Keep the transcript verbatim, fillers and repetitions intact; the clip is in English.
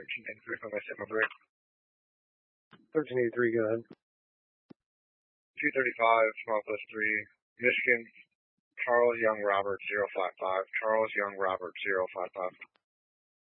thirteen eighty-three, if I set my break. thirteen eighty-three, go ahead. two thirty-five, Northwest three, Michigan, Charles Young Robert, zero five five, Charles Young Robert, zero five five.